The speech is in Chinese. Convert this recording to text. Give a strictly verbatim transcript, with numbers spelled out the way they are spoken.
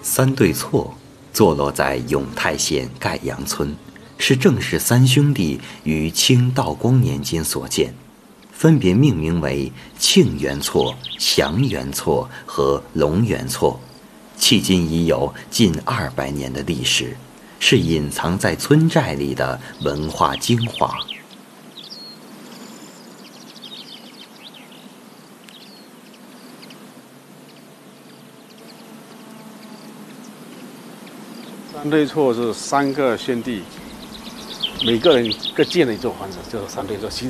三对错坐落在永泰县盖阳村，是郑氏三兄弟于清道光年间所建，分别命名为庆元错、祥元错和龙元错，迄今已有近二百年的历史，是隐藏在村寨里的文化精华。 三对错是三个兄弟，每个人各建了一座房子，就是三对错。其实